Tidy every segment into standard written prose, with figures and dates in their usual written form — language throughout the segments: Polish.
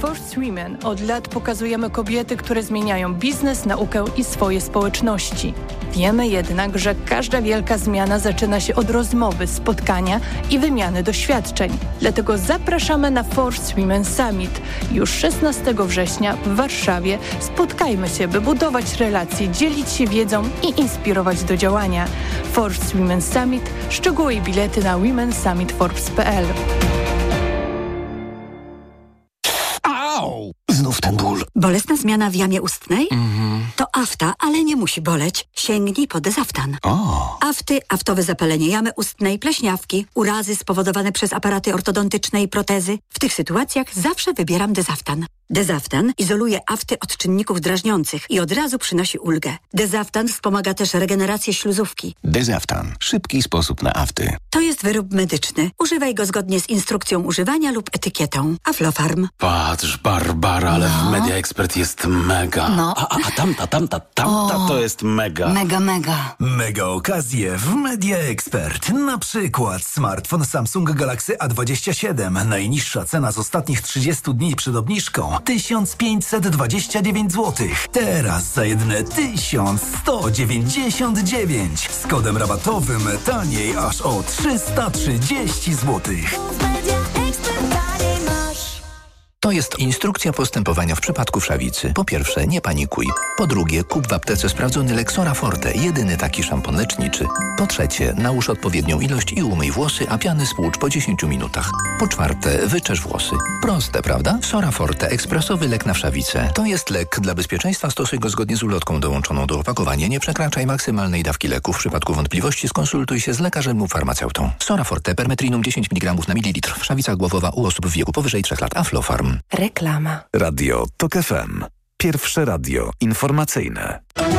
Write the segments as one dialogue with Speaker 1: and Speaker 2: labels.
Speaker 1: Force Women od lat pokazujemy kobiety, które zmieniają biznes, naukę i swoje społeczności. Wiemy jednak, że każda wielka zmiana zaczyna się od rozmowy, spotkania i wymiany doświadczeń. Dlatego zapraszamy na Force Women Summit. Już 16 września w Warszawie spotkajmy się, by budować relacje, dzielić się wiedzą i inspirować do działania. Force Women Summit. Szczegóły i bilety na womensummitforbes.pl.
Speaker 2: Znów ten ból.
Speaker 3: Bolesna zmiana w jamie ustnej? To afta, ale nie musi boleć. Sięgnij po Dezaftan. Afty, aftowe zapalenie jamy ustnej, pleśniawki, urazy spowodowane przez aparaty ortodontyczne i protezy. W tych sytuacjach zawsze wybieram Dezaftan. Dezaftan izoluje afty od czynników drażniących i od razu przynosi ulgę. Dezaftan wspomaga też regenerację śluzówki.
Speaker 2: Dezaftan. Szybki sposób na afty.
Speaker 3: To jest wyrób medyczny. Używaj go zgodnie z instrukcją używania lub etykietą. Aflofarm.
Speaker 4: Patrz, Barbara, ale w Media Expert jest mega.
Speaker 5: No.
Speaker 4: A tamta to jest mega.
Speaker 5: Mega.
Speaker 6: Mega okazje w Media Expert. Na przykład smartfon Samsung Galaxy A27. Najniższa cena z ostatnich 30 dni przed obniżką 1529 zł. Teraz za jedyne 1199. Z kodem rabatowym taniej aż o 330 zł.
Speaker 2: To jest instrukcja postępowania w przypadku wszawicy. Po pierwsze, nie panikuj. Po drugie, kup w aptece sprawdzony lek Sora Forte, jedyny taki szampon leczniczy. Po trzecie, nałóż odpowiednią ilość i umyj włosy, a piany spłucz po 10 minutach. Po czwarte, wyczesz włosy. Proste, prawda? Sora Forte, ekspresowy lek na wszawicę. To jest lek. Dla bezpieczeństwa stosuj go zgodnie z ulotką dołączoną do opakowania. Nie przekraczaj maksymalnej dawki leku. W przypadku wątpliwości skonsultuj się z lekarzem lub farmaceutą. Sora Forte, permetrinum 10 mg na mililitr. Wszawica głowowa u osób w wieku powyżej 3 lat. Aflofarm.
Speaker 5: Reklama.
Speaker 6: Radio TOK FM. Pierwsze radio informacyjne.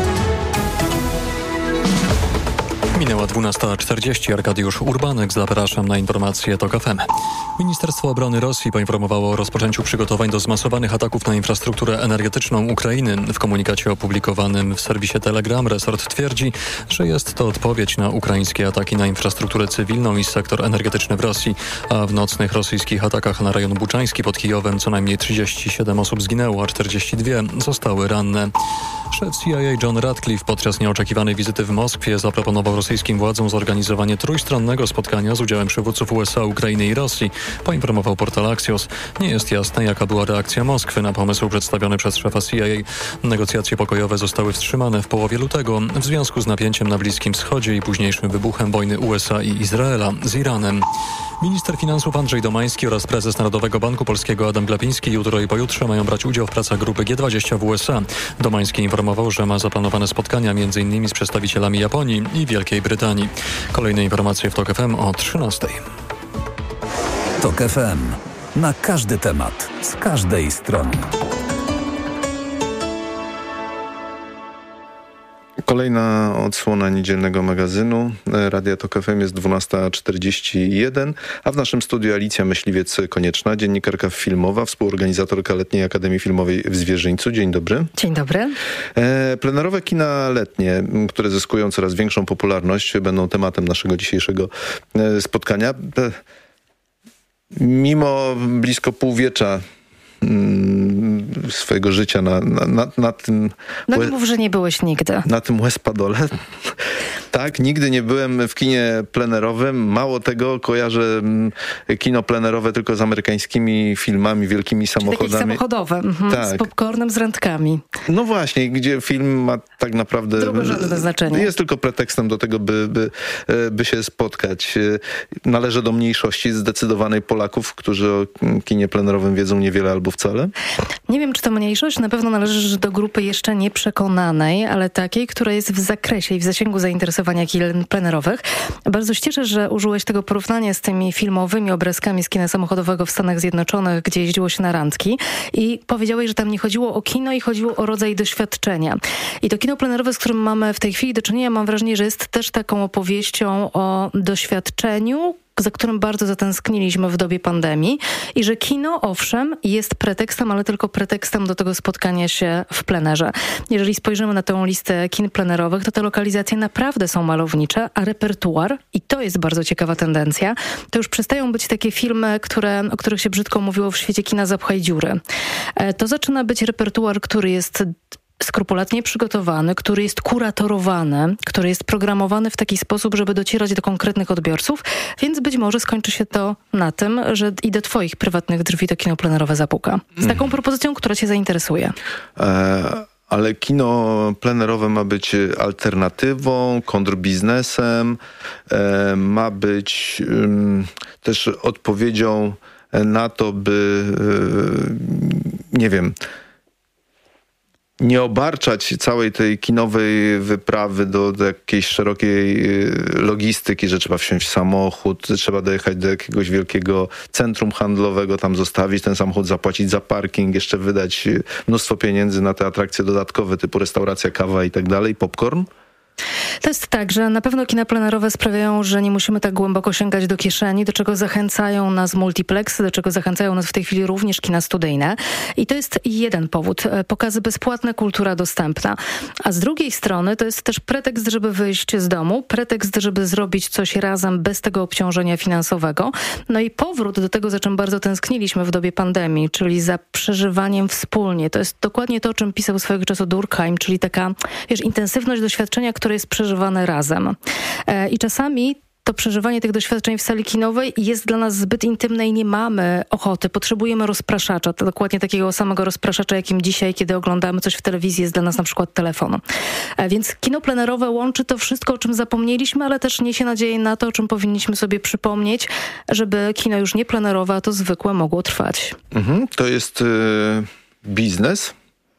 Speaker 7: Minęła 12:40. Arkadiusz Urbanek, zapraszam na informacje TOK FM. Ministerstwo Obrony Rosji poinformowało o rozpoczęciu przygotowań do zmasowanych ataków na infrastrukturę energetyczną Ukrainy. W komunikacie opublikowanym w serwisie Telegram resort twierdzi, że jest to odpowiedź na ukraińskie ataki na infrastrukturę cywilną i sektor energetyczny w Rosji, a w nocnych rosyjskich atakach na rejon Buczański pod Kijowem co najmniej 37 osób zginęło, a 42 zostały ranne. Szef CIA John Ratcliffe podczas nieoczekiwanej wizyty w Moskwie zaproponował rosyjskim władzom zorganizowanie trójstronnego spotkania z udziałem przywódców USA, Ukrainy i Rosji, poinformował portal Axios. Nie jest jasne, jaka była reakcja Moskwy na pomysł przedstawiony przez szefa CIA. Negocjacje pokojowe zostały wstrzymane w połowie lutego w związku z napięciem na Bliskim Wschodzie i późniejszym wybuchem wojny USA i Izraela z Iranem. Minister finansów Andrzej Domański oraz prezes Narodowego Banku Polskiego Adam Glapiński jutro i pojutrze mają brać udział w pracach grupy G20 w USA. Domański informował, że ma zaplanowane spotkania m.in. z przedstawicielami Japonii i Wielkiej Brytanii. Kolejne informacje w TOK FM o 13:00.
Speaker 6: TOK FM. Na każdy temat, z każdej strony.
Speaker 8: Kolejna odsłona niedzielnego magazynu Radia TOK FM jest 12:41, a w naszym studiu Alicja Myśliwiec-Konieczna, dziennikarka filmowa, współorganizatorka Letniej Akademii Filmowej w Zwierzyńcu. Dzień dobry.
Speaker 5: Dzień dobry.
Speaker 8: Plenerowe kina letnie, które zyskują coraz większą popularność, będą tematem naszego dzisiejszego spotkania. Mimo blisko półwiecza swojego życia na tym...
Speaker 5: No nie mów, że nie byłeś nigdy.
Speaker 8: Na tym łez-padole. Tak, nigdy nie byłem w kinie plenerowym. Mało tego, kojarzę kino plenerowe tylko z amerykańskimi filmami, wielkimi samochodami.
Speaker 5: Takie samochodowe, tak. Z popcornem, z randkami.
Speaker 8: No właśnie, gdzie film ma tak naprawdę...
Speaker 5: Drugorzędne znaczenie.
Speaker 8: Jest tylko pretekstem do tego, by się spotkać. Należę do mniejszości zdecydowanej Polaków, którzy o kinie plenerowym wiedzą niewiele albo wcale.
Speaker 5: Nie wiem, czy to mniejszość. Na pewno należysz do grupy jeszcze nieprzekonanej, ale takiej, która jest w zakresie i w zasięgu zainteresowania kin plenerowych. Bardzo się cieszę, że użyłeś tego porównania z tymi filmowymi obrazkami z kina samochodowego w Stanach Zjednoczonych, gdzie jeździło się na randki i powiedziałeś, że tam nie chodziło o kino i chodziło o rodzaj doświadczenia. I to kino plenerowe, z którym mamy w tej chwili do czynienia, mam wrażenie, że jest też taką opowieścią o doświadczeniu, za którym bardzo zatęskniliśmy w dobie pandemii i że kino, owszem, jest pretekstem, ale tylko pretekstem do tego spotkania się w plenerze. Jeżeli spojrzymy na tę listę kin plenerowych, to te lokalizacje naprawdę są malownicze, a repertuar, i to jest bardzo ciekawa tendencja, to już przestają być takie filmy, o których się brzydko mówiło w świecie kina zapchaj dziury. To zaczyna być repertuar, który jest skrupulatnie przygotowany, który jest kuratorowany, który jest programowany w taki sposób, żeby docierać do konkretnych odbiorców, więc być może skończy się to na tym, że i do twoich prywatnych drzwi to kino plenerowe zapuka. Z taką propozycją, która cię zainteresuje.
Speaker 8: Ale kino plenerowe ma być alternatywą, kontrabiznesem, ma być też odpowiedzią na to, by nie obarczać całej tej kinowej wyprawy do jakiejś szerokiej logistyki, że trzeba wsiąść w samochód, trzeba dojechać do jakiegoś wielkiego centrum handlowego, tam zostawić ten samochód, zapłacić za parking, jeszcze wydać mnóstwo pieniędzy na te atrakcje dodatkowe typu restauracja, kawa i tak dalej, popcorn?
Speaker 5: To jest tak, że na pewno kina plenerowe sprawiają, że nie musimy tak głęboko sięgać do kieszeni, do czego zachęcają nas multiplexy, do czego zachęcają nas w tej chwili również kina studyjne. I to jest jeden powód. Pokazy bezpłatne, kultura dostępna. A z drugiej strony to jest też pretekst, żeby wyjść z domu, pretekst, żeby zrobić coś razem bez tego obciążenia finansowego. No i powrót do tego, za czym bardzo tęskniliśmy w dobie pandemii, czyli za przeżywaniem wspólnie. To jest dokładnie to, o czym pisał swojego czasu Durkheim, czyli taka, intensywność doświadczenia, które jest przeżywane razem. I czasami to przeżywanie tych doświadczeń w sali kinowej jest dla nas zbyt intymne i nie mamy ochoty. Potrzebujemy rozpraszacza. To dokładnie takiego samego rozpraszacza, jakim dzisiaj, kiedy oglądamy coś w telewizji, jest dla nas na przykład telefon. Więc kino plenerowe łączy to wszystko, o czym zapomnieliśmy, ale też niesie nadzieję na to, o czym powinniśmy sobie przypomnieć, żeby kino już nie plenerowe, a to zwykłe mogło trwać.
Speaker 8: To jest biznes?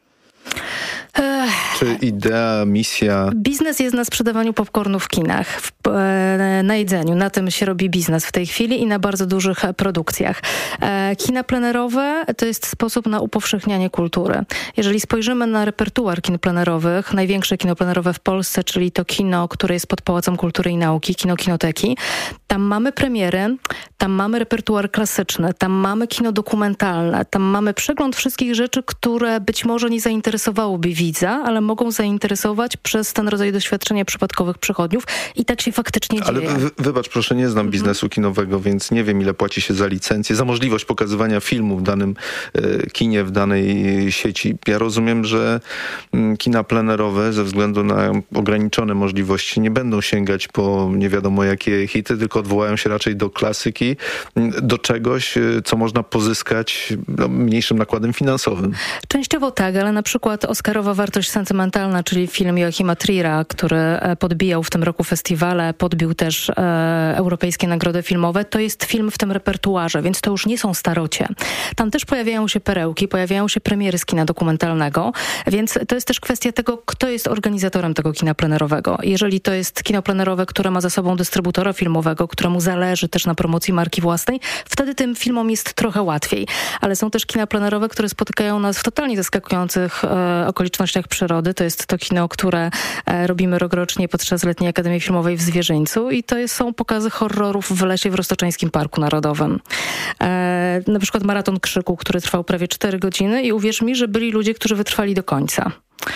Speaker 8: Czy idea, misja?
Speaker 5: Biznes jest na sprzedawaniu popcornu w kinach, na jedzeniu. Na tym się robi biznes w tej chwili i na bardzo dużych produkcjach. Kina plenerowe to jest sposób na upowszechnianie kultury. Jeżeli spojrzymy na repertuar kin plenerowych, największe kino plenerowe w Polsce, czyli to kino, które jest pod Pałacem Kultury i Nauki, Kinoteki, tam mamy premiery, tam mamy repertuar klasyczny, tam mamy kino dokumentalne, tam mamy przegląd wszystkich rzeczy, które być może nie zainteresowałyby widza, ale mogą zainteresować przez ten rodzaj doświadczenia przypadkowych przechodniów i tak się faktycznie dzieje.
Speaker 8: Ale wybacz proszę, nie znam biznesu kinowego, więc nie wiem, ile płaci się za licencję, za możliwość pokazywania filmu w danym kinie, w danej sieci. Ja rozumiem, że kina plenerowe ze względu na ograniczone możliwości nie będą sięgać po nie wiadomo jakie hity, tylko odwołają się raczej do klasyki, do czegoś, co można pozyskać mniejszym nakładem finansowym.
Speaker 5: Częściowo tak, ale na przykład Oscarowa wartość sentymentalna, czyli film Joachima Trier'a, który podbijał w tym roku festiwale, podbił też europejskie nagrody filmowe, to jest film w tym repertuarze, więc to już nie są starocie. Tam też pojawiają się perełki, pojawiają się premiery z kina dokumentalnego, więc to jest też kwestia tego, kto jest organizatorem tego kina plenerowego. Jeżeli to jest kino plenerowe, które ma za sobą dystrybutora filmowego, któremu zależy też na promocji marki własnej, wtedy tym filmom jest trochę łatwiej. Ale są też kina plenerowe, które spotykają nas w totalnie zaskakujących okolicznościach przyrody. To jest to kino, które robimy rokrocznie podczas Letniej Akademii Filmowej w Zwierzyńcu i to są pokazy horrorów w lesie w Roztoczeńskim Parku Narodowym. Na przykład Maraton Krzyku, który trwał prawie 4 godziny i uwierz mi, że byli ludzie, którzy wytrwali do końca.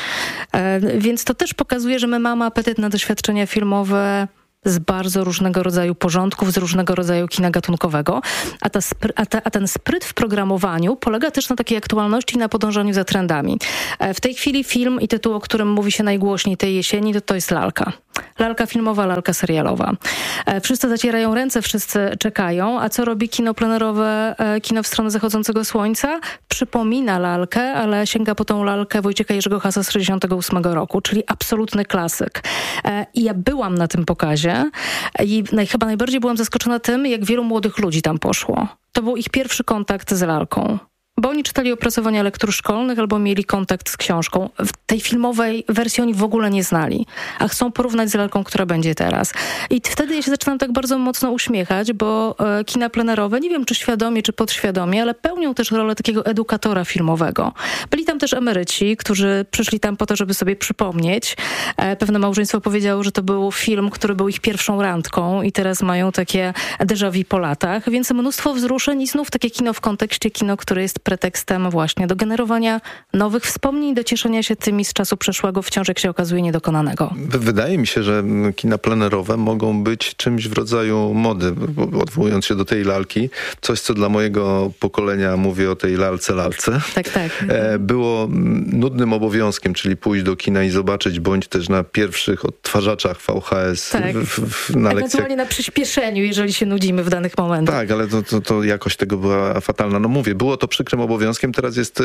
Speaker 5: Więc to też pokazuje, że my mamy apetyt na doświadczenia filmowe z bardzo różnego rodzaju porządków, z różnego rodzaju kina gatunkowego, a ten spryt w programowaniu polega też na takiej aktualności i na podążaniu za trendami. W tej chwili film i tytuł, o którym mówi się najgłośniej tej jesieni, to jest Lalka. Lalka filmowa, lalka serialowa. Wszyscy zacierają ręce, wszyscy czekają, a co robi kino plenerowe, kino w stronę zachodzącego słońca? Przypomina Lalkę, ale sięga po tą Lalkę Wojciecha Jerzego Hasa z 1968 roku, czyli absolutny klasyk. I ja byłam na tym pokazie i chyba najbardziej byłam zaskoczona tym, jak wielu młodych ludzi tam poszło. To był ich pierwszy kontakt z lalką. bo oni czytali opracowania lektur szkolnych albo mieli kontakt z książką. W tej filmowej wersji oni w ogóle nie znali, a chcą porównać z lalką, która będzie teraz. I wtedy ja się zaczynam tak bardzo mocno uśmiechać, bo kina plenerowe, nie wiem czy świadomie, czy podświadomie, ale pełnią też rolę takiego edukatora filmowego. Byli tam też emeryci, którzy przyszli tam po to, żeby sobie przypomnieć. Pewne małżeństwo powiedziało, że to był film, który był ich pierwszą randką i teraz mają takie déjà vu po latach, więc mnóstwo wzruszeń i znów takie kino w kontekście, kino, które jest pretekstem właśnie do generowania nowych wspomnień, do cieszenia się tymi z czasu przeszłego, wciąż jak się okazuje niedokonanego.
Speaker 8: Wydaje mi się, że kina plenerowe mogą być czymś w rodzaju mody, odwołując się do tej lalki. Coś, co dla mojego pokolenia, mówię o tej lalce.
Speaker 5: Tak.
Speaker 8: Było nudnym obowiązkiem, czyli pójść do kina i zobaczyć, bądź też na pierwszych odtwarzaczach VHS na lekcjach.
Speaker 5: Ewentualnie na przyspieszeniu, jeżeli się nudzimy w danych momentach.
Speaker 8: Tak, ale to jakość tego była fatalna. No mówię, było to przykrym obowiązkiem, teraz jest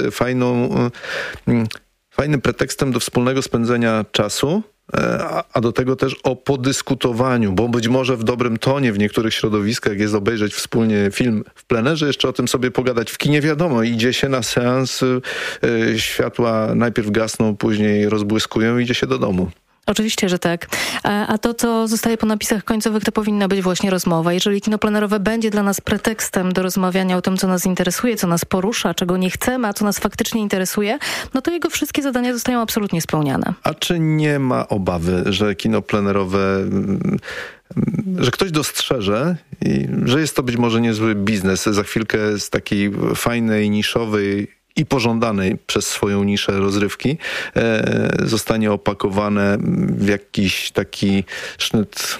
Speaker 8: fajnym pretekstem do wspólnego spędzenia czasu, a do tego też o podyskutowaniu, bo być może w dobrym tonie w niektórych środowiskach jest obejrzeć wspólnie film w plenerze, jeszcze o tym sobie pogadać w kinie. Wiadomo, idzie się na seans, światła najpierw gasną, później rozbłyskują i idzie się do domu.
Speaker 5: Oczywiście, że tak. A to, co zostaje po napisach końcowych, to powinna być właśnie rozmowa. Jeżeli kino plenerowe będzie dla nas pretekstem do rozmawiania o tym, co nas interesuje, co nas porusza, czego nie chcemy, a co nas faktycznie interesuje, no to jego wszystkie zadania zostają absolutnie spełniane.
Speaker 8: A czy nie ma obawy, że kino plenerowe, że ktoś dostrzeże, że jest to być może niezły biznes, za chwilkę z takiej fajnej, niszowej i pożądanej przez swoją niszę rozrywki zostanie opakowane w jakiś taki sznyt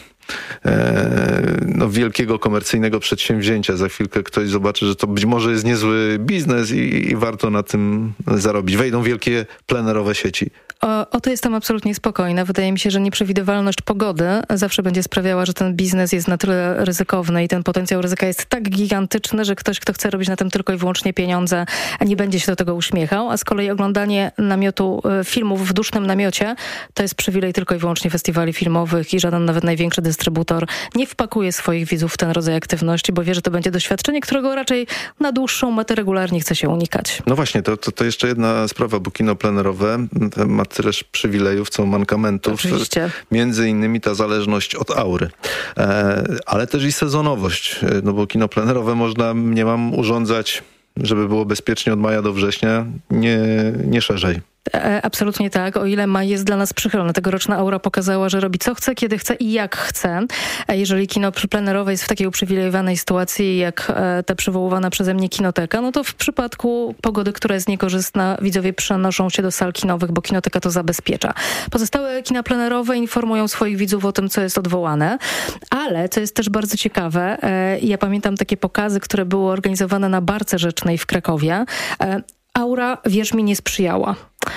Speaker 8: wielkiego komercyjnego przedsięwzięcia. Za chwilkę ktoś zobaczy, że to być może jest niezły biznes i warto na tym zarobić. Wejdą wielkie plenerowe sieci.
Speaker 5: O to jestem absolutnie spokojna. Wydaje mi się, że nieprzewidywalność pogody zawsze będzie sprawiała, że ten biznes jest na tyle ryzykowny i ten potencjał ryzyka jest tak gigantyczny, że ktoś, kto chce robić na tym tylko i wyłącznie pieniądze, nie będzie się do tego uśmiechał, a z kolei oglądanie filmów w dusznym namiocie to jest przywilej tylko i wyłącznie festiwali filmowych i żaden nawet największy dystrybutor nie wpakuje swoich widzów w ten rodzaj aktywności, bo wie, że to będzie doświadczenie, którego raczej na dłuższą metę regularnie chce się unikać.
Speaker 8: No właśnie, to jeszcze jedna sprawa, bo kino plenerowe ma tyleż przywilejów, co mankamentów.
Speaker 5: Oczywiście.
Speaker 8: Między innymi ta zależność od aury. Ale też i sezonowość, no bo kino plenerowe można, urządzać, żeby było bezpiecznie od maja do września, nie szerzej.
Speaker 5: Absolutnie tak, o ile maj jest dla nas przychylny. Tegoroczna aura pokazała, że robi co chce, kiedy chce i jak chce. Jeżeli kino plenerowe jest w takiej uprzywilejowanej sytuacji jak ta przywoływana przeze mnie kinoteka, no to w przypadku pogody, która jest niekorzystna, widzowie przenoszą się do sal kinowych, bo kinoteka to zabezpiecza. Pozostałe kina plenerowe informują swoich widzów o tym, co jest odwołane, ale co jest też bardzo ciekawe, ja pamiętam takie pokazy, które były organizowane na Barce Rzecznej w Krakowie. Aura, wierz mi, nie sprzyjała.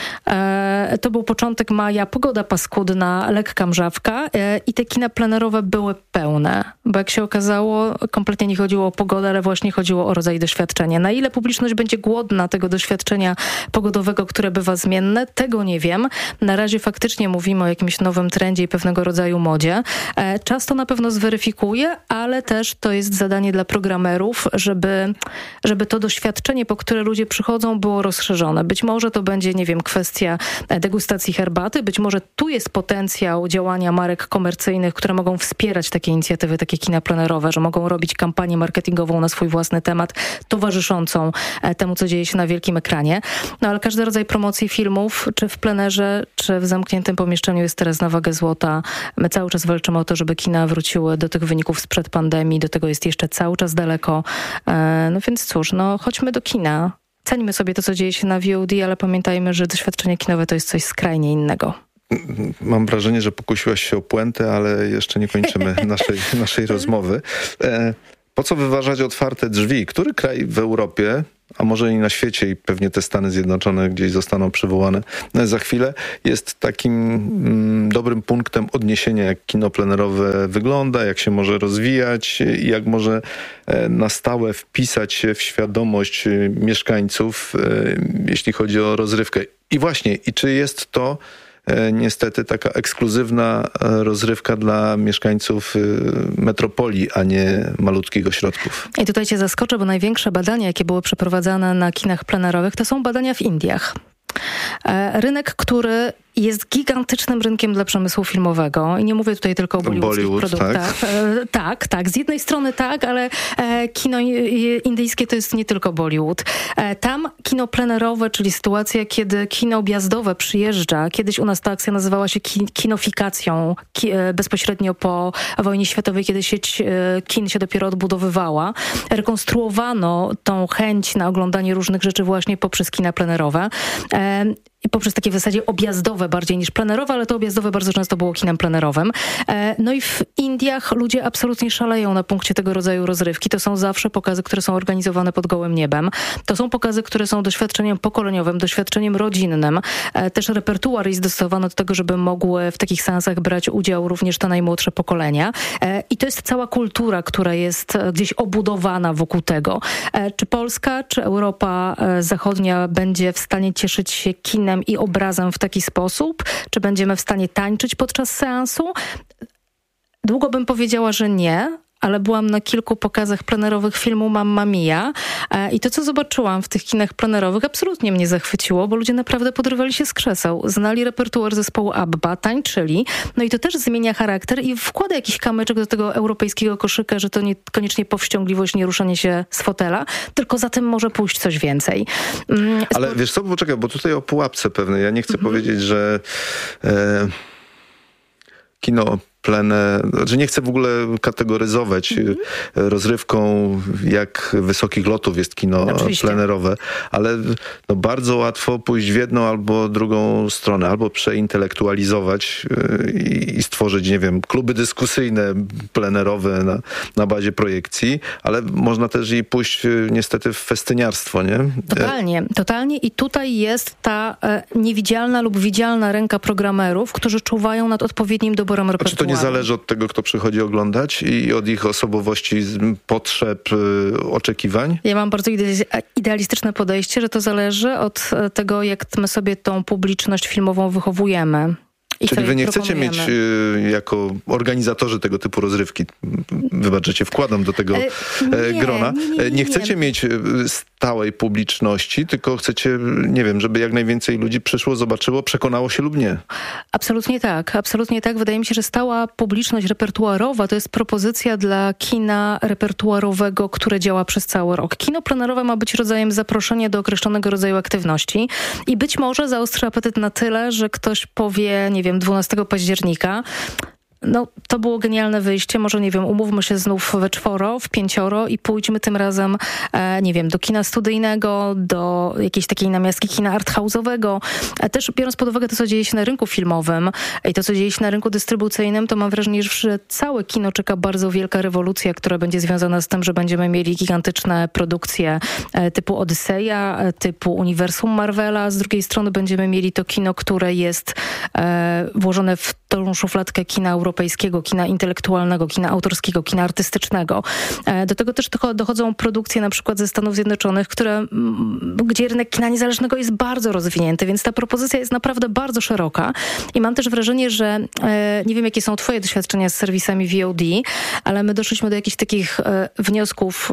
Speaker 5: To był początek maja, pogoda paskudna, lekka mrzawka i te kina plenerowe były pełne, bo jak się okazało, kompletnie nie chodziło o pogodę, ale właśnie chodziło o rodzaj doświadczenia. Na ile publiczność będzie głodna tego doświadczenia pogodowego, które bywa zmienne, tego nie wiem. Na razie faktycznie mówimy o jakimś nowym trendzie i pewnego rodzaju modzie. Czas to na pewno zweryfikuje, ale też to jest zadanie dla programerów, żeby to doświadczenie, po które ludzie przychodzą, było rozszerzone. Być może to będzie, nie wiem, kwestia degustacji herbaty. Być może tu jest potencjał działania marek komercyjnych, które mogą wspierać takie inicjatywy, takie kina plenerowe, że mogą robić kampanię marketingową na swój własny temat, towarzyszącą temu, co dzieje się na wielkim ekranie. No ale każdy rodzaj promocji filmów, czy w plenerze, czy w zamkniętym pomieszczeniu jest teraz na wagę złota. My cały czas walczymy o to, żeby kina wróciły do tych wyników sprzed pandemii. Do tego jest jeszcze cały czas daleko. No więc cóż, chodźmy do kina. Cenimy sobie to, co dzieje się na VOD, ale pamiętajmy, że doświadczenie kinowe to jest coś skrajnie innego.
Speaker 8: Mam wrażenie, że pokusiłaś się o puentę, ale jeszcze nie kończymy naszej rozmowy. Po co wyważać otwarte drzwi? Który kraj w Europie, a może i na świecie, i pewnie te Stany Zjednoczone gdzieś zostaną przywołane za chwilę, jest takim dobrym punktem odniesienia, jak kino plenerowe wygląda, jak się może rozwijać i jak może na stałe wpisać się w świadomość mieszkańców, jeśli chodzi o rozrywkę. I właśnie, czy jest to niestety taka ekskluzywna rozrywka dla mieszkańców metropolii, a nie malutkich ośrodków.
Speaker 5: I tutaj cię zaskoczę, bo największe badania, jakie były przeprowadzane na kinach plenerowych, to są badania w Indiach. Rynek, który jest gigantycznym rynkiem dla przemysłu filmowego i nie mówię tutaj tylko o bollywoodzkich produktach. Tak. Z jednej strony tak, ale kino indyjskie to jest nie tylko Bollywood. Tam kino plenerowe, czyli sytuacja, kiedy kino objazdowe przyjeżdża. Kiedyś u nas ta akcja nazywała się kinofikacją, bezpośrednio po wojnie światowej, kiedy sieć kin się dopiero odbudowywała. Rekonstruowano tą chęć na oglądanie różnych rzeczy właśnie poprzez kina plenerowe. I poprzez takie w zasadzie objazdowe bardziej niż plenerowe, ale to objazdowe bardzo często było kinem plenerowym. No i w Indiach ludzie absolutnie szaleją na punkcie tego rodzaju rozrywki. To są zawsze pokazy, które są organizowane pod gołym niebem. To są pokazy, które są doświadczeniem pokoleniowym, doświadczeniem rodzinnym. Też repertuar jest dostosowany do tego, żeby mogły w takich seansach brać udział również te najmłodsze pokolenia. I to jest cała kultura, która jest gdzieś obudowana wokół tego. Czy Polska, czy Europa Zachodnia będzie w stanie cieszyć się kinem i obrazem w taki sposób? Czy będziemy w stanie tańczyć podczas seansu? Długo bym powiedziała, że nie, ale byłam na kilku pokazach plenerowych filmu Mamma Mia i to, co zobaczyłam w tych kinach plenerowych, absolutnie mnie zachwyciło, bo ludzie naprawdę podrywali się z krzeseł, znali repertuar zespołu ABBA, tańczyli, no i to też zmienia charakter i wkłada jakiś kamyczek do tego europejskiego koszyka, że to niekoniecznie powściągliwość, nie ruszanie się z fotela, tylko za tym może pójść coś więcej.
Speaker 8: Ale wiesz co, poczekaj, bo tutaj o pułapce pewnej. Ja nie chcę powiedzieć, że kino znaczy nie chcę w ogóle kategoryzować rozrywką, jak wysokich lotów jest kino plenerowe, ale no bardzo łatwo pójść w jedną albo drugą stronę, albo przeintelektualizować i stworzyć, nie wiem, kluby dyskusyjne plenerowe na bazie projekcji, ale można też i pójść niestety w festyniarstwo, nie?
Speaker 5: Totalnie i tutaj jest ta niewidzialna lub widzialna ręka programerów, którzy czuwają nad odpowiednim doborem repertuaru.
Speaker 8: Czy to nie zależy od tego, kto przychodzi oglądać i od ich osobowości, potrzeb, oczekiwań?
Speaker 5: Ja mam bardzo idealistyczne podejście, że to zależy od tego, jak my sobie tą publiczność filmową wychowujemy.
Speaker 8: Czyli wy nie chcecie mieć jako organizatorzy tego typu rozrywki, wybacz, że cię wkładam do tego grona, nie chcecie mieć stałej publiczności, tylko chcecie, nie wiem, żeby jak najwięcej ludzi przyszło, zobaczyło, przekonało się lub nie.
Speaker 5: Absolutnie tak. Wydaje mi się, że stała publiczność repertuarowa to jest propozycja dla kina repertuarowego, które działa przez cały rok. Kino plenerowe ma być rodzajem zaproszenia do określonego rodzaju aktywności i być może zaostrzy apetyt na tyle, że ktoś powie, nie wiem, 12 października, no to było genialne wyjście, może nie wiem, umówmy się znów we 4, w 5 i pójdźmy tym razem, nie wiem, do kina studyjnego, do jakiejś takiej namiastki kina arthouse'owego. Też biorąc pod uwagę to, co dzieje się na rynku filmowym i to, co dzieje się na rynku dystrybucyjnym, to mam wrażenie, że całe kino czeka bardzo wielka rewolucja, która będzie związana z tym, że będziemy mieli gigantyczne produkcje typu Odyseja, typu Uniwersum Marvela, z drugiej strony będziemy mieli to kino, które jest włożone w tą szufladkę kina europejskiego, kina intelektualnego, kina autorskiego, kina artystycznego. Do tego też dochodzą produkcje na przykład ze Stanów Zjednoczonych, gdzie rynek kina niezależnego jest bardzo rozwinięty, więc ta propozycja jest naprawdę bardzo szeroka i mam też wrażenie, że nie wiem, jakie są twoje doświadczenia z serwisami VOD, ale my doszliśmy do jakichś takich wniosków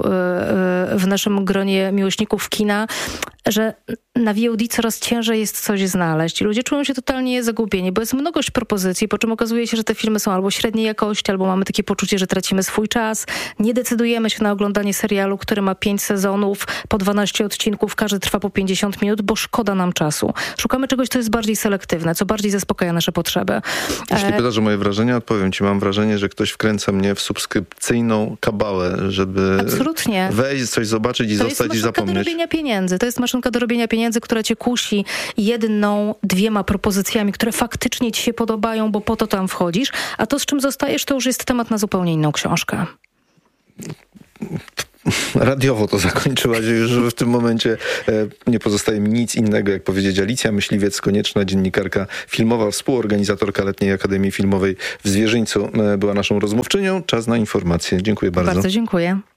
Speaker 5: w naszym gronie miłośników kina, że na VOD coraz ciężej jest coś znaleźć. Ludzie czują się totalnie zagubieni, bo jest mnogość propozycji, po czym okazuje się, że te filmy są albo średniej jakości, albo mamy takie poczucie, że tracimy swój czas. Nie decydujemy się na oglądanie serialu, który ma 5 sezonów, po 12 odcinków, każdy trwa po 50 minut, bo szkoda nam czasu. Szukamy czegoś, co jest bardziej selektywne, co bardziej zaspokaja nasze potrzeby.
Speaker 8: Jeśli pytasz o moje wrażenia, odpowiem ci. Mam wrażenie, że ktoś wkręca mnie w subskrypcyjną kabałę, żeby wejść, coś zobaczyć i zostać i zapomnieć.
Speaker 5: To jest maszynka do robienia pieniędzy, która cię kusi 1, 2 propozycjami, które faktycznie ci się podobają, bo po to tam wchodzisz, a to, z czym zostajesz, to już jest temat na zupełnie inną książkę.
Speaker 8: Radiowo to zakończyłaś, już w tym momencie nie pozostaje mi nic innego, jak powiedzieć Alicja Myśliwiec-Konieczna, dziennikarka filmowa, współorganizatorka Letniej Akademii Filmowej w Zwierzyńcu była naszą rozmówczynią. Czas na informacje. Dziękuję bardzo.
Speaker 5: Bardzo dziękuję.